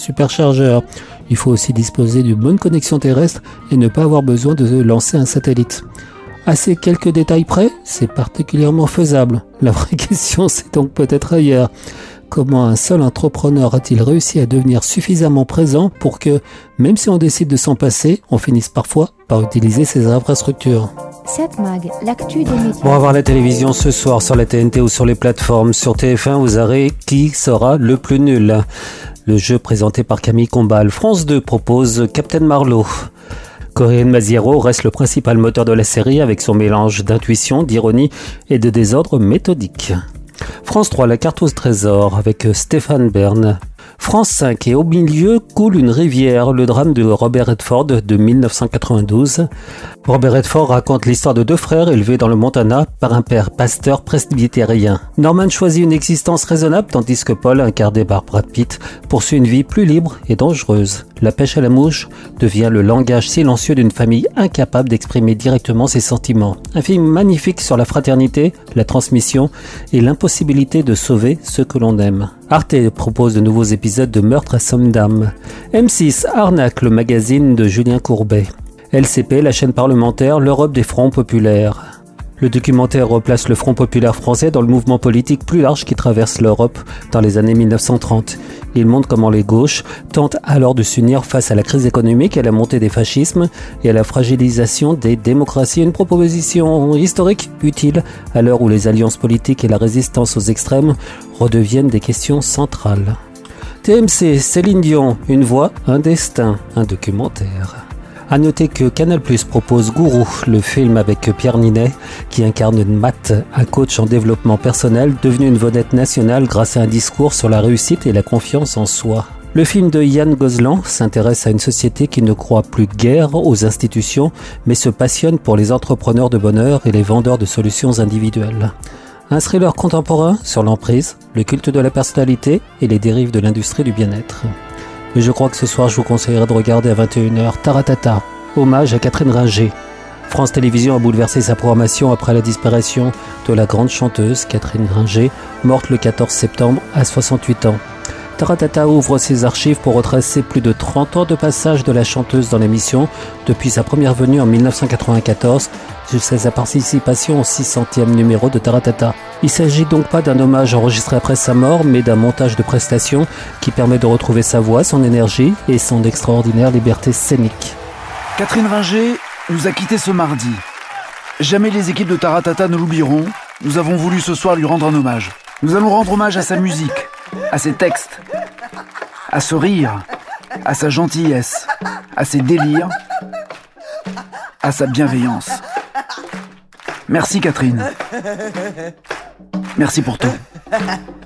superchargeur. Il faut aussi disposer d'une bonne connexion terrestre et ne pas avoir besoin de lancer un satellite. À ces quelques détails près, c'est particulièrement faisable. La vraie question, c'est donc peut-être ailleurs. Comment un seul entrepreneur a-t-il réussi à devenir suffisamment présent pour que, même si on décide de s'en passer, on finisse parfois par utiliser ces infrastructures? 7 Mag, l'actu des médias. Pour avoir la télévision ce soir sur la TNT ou sur les plateformes, sur TF1, vous aurez Qui sera le plus nul? Le jeu présenté par Camille Combal. France 2 propose Captain Marlowe. Corinne Maziero reste le principal moteur de la série avec son mélange d'intuition, d'ironie et de désordre méthodique. France 3, la carte au trésor avec Stéphane Bern. France 5 et au milieu coule une rivière, le drame de Robert Redford de 1992. Robert Redford raconte l'histoire de deux frères élevés dans le Montana par un père pasteur presbytérien. Norman choisit une existence raisonnable tandis que Paul, incarné par Brad Pitt, poursuit une vie plus libre et dangereuse. La pêche à la mouche devient le langage silencieux d'une famille incapable d'exprimer directement ses sentiments. Un film magnifique sur la fraternité, la transmission et l'impossibilité de sauver ceux que l'on aime. Arte propose de nouveaux épisodes de Meurtre à Somme-Dame. M6 arnaque le magazine de Julien Courbet. LCP, la chaîne parlementaire, l'Europe des fronts populaires. Le documentaire replace le Front populaire français dans le mouvement politique plus large qui traverse l'Europe dans les années 1930. Il montre comment les gauches tentent alors de s'unir face à la crise économique, à la montée des fascismes et à la fragilisation des démocraties. Une proposition historique utile à l'heure où les alliances politiques et la résistance aux extrêmes redeviennent des questions centrales. TMC, Céline Dion, une voix, un destin, un documentaire. À noter que Canal+ propose Gourou, le film avec Pierre Ninet, qui incarne Matt, un coach en développement personnel devenu une vedette nationale grâce à un discours sur la réussite et la confiance en soi. Le film de Yann Gozlan s'intéresse à une société qui ne croit plus guère aux institutions, mais se passionne pour les entrepreneurs de bonheur et les vendeurs de solutions individuelles. Un thriller contemporain sur l'emprise, le culte de la personnalité et les dérives de l'industrie du bien-être. Mais je crois que ce soir, je vous conseillerais de regarder à 21h Taratata, hommage à Catherine Ringer. France Télévisions a bouleversé sa programmation après la disparition de la grande chanteuse Catherine Ringer, morte le 14 septembre à 68 ans. Taratata ouvre ses archives pour retracer plus de 30 ans de passage de la chanteuse dans l'émission, depuis sa première venue en 1994 jusqu'à sa participation au 600e numéro de Taratata. Il ne s'agit donc pas d'un hommage enregistré après sa mort, mais d'un montage de prestations qui permet de retrouver sa voix, son énergie et son extraordinaire liberté scénique. Catherine Ringer nous a quittés ce mardi. Jamais les équipes de Taratata ne l'oublieront. Nous avons voulu ce soir lui rendre un hommage. Nous allons rendre hommage à sa musique, à ses textes, à ce rire, à sa gentillesse, à ses délires, à sa bienveillance. Merci Catherine. Merci pour tout.